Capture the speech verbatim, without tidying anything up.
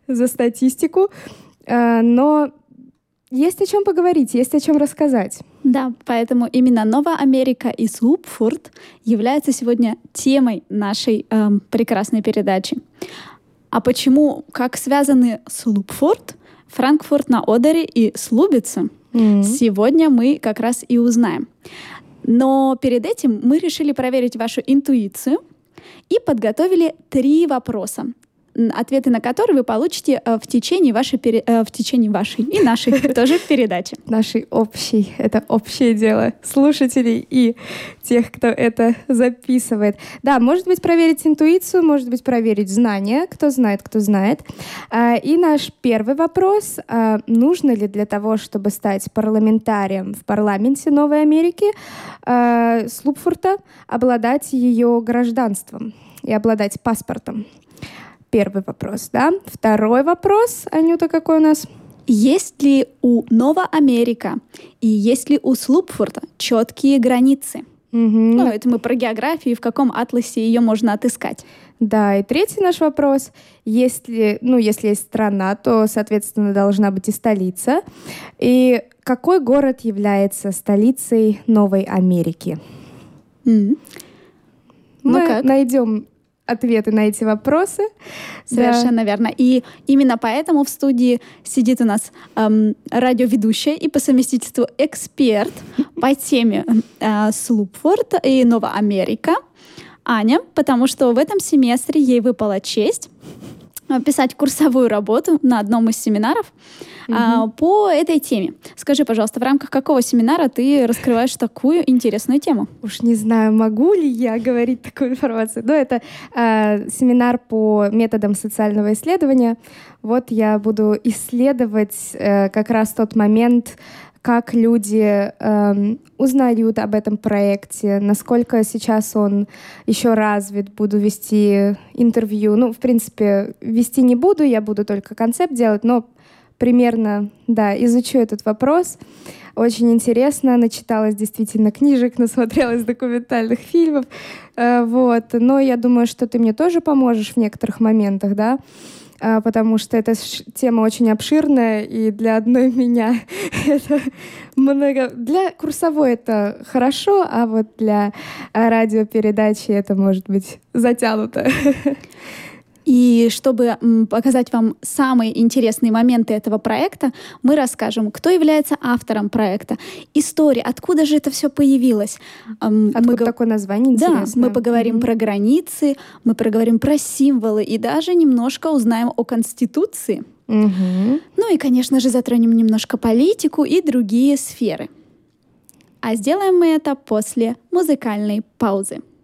за статистику, но есть о чем поговорить, есть о чем рассказать. Да, поэтому именно Новая Америка и Слупфорд являются сегодня темой нашей э, прекрасной передачи. А почему, как связаны Слупфорд, Франкфурт на Одере и Слубица, mm-hmm. сегодня мы как раз и узнаем. Но перед этим мы решили проверить вашу интуицию и подготовили три вопроса, ответы на которые вы получите в течение вашей, в течение вашей и нашей тоже передачи. Нашей общей. Это общее дело слушателей и тех, кто это записывает. Да, может быть, проверить интуицию, может быть, проверить знания. Кто знает, кто знает. И наш первый вопрос. Нужно ли для того, чтобы стать парламентарием в парламенте Новой Америки, Слупфорта, обладать ее гражданством и обладать паспортом? Первый вопрос, да. Второй вопрос, Анюта, какой у нас? Есть ли у Нова Америка и есть ли у Слупфорта четкие границы? Угу. Ну, это мы про географию, в каком атласе ее можно отыскать. Да, и третий наш вопрос. Если, ну, если есть страна, то, соответственно, должна быть и столица. И какой город является столицей Новой Америки? Mm. Мы ну как? найдем ответы на эти вопросы. Совершенно да. верно. И именно поэтому в студии сидит у нас эм, радиоведущая и по совместительству эксперт по теме э, Слупфорд и Новая Америка Аня, потому что в этом семестре ей выпала честь писать курсовую работу на одном из семинаров mm-hmm. а, по этой теме. Скажи, пожалуйста, в рамках какого семинара ты раскрываешь такую интересную тему? Уж не знаю, могу ли я говорить такую информацию. Но это а, семинар по методам социального исследования. Вот я буду исследовать а, как раз тот момент, как люди э, узнают об этом проекте, насколько сейчас он еще развит. Буду вести интервью. Ну, в принципе, вести не буду, я буду только концепт делать, но примерно, да, изучу этот вопрос. Очень интересно, начиталась действительно книжек, насмотрелась документальных фильмов. Э, вот. Но я думаю, что ты мне тоже поможешь в некоторых моментах, да? Потому что эта тема очень обширная, и для одной меня это много... Для курсовой это хорошо, а вот для радиопередачи это может быть затянуто. И чтобы м, показать вам самые интересные моменты этого проекта, мы расскажем, кто является автором проекта, история, откуда же это все появилось. Эм, откуда мы такое название интересное? Да, мы поговорим mm-hmm. про границы, мы поговорим про символы и даже немножко узнаем о Конституции. Mm-hmm. Ну и, конечно же, затронем немножко политику и другие сферы. А сделаем мы это после музыкальной паузы.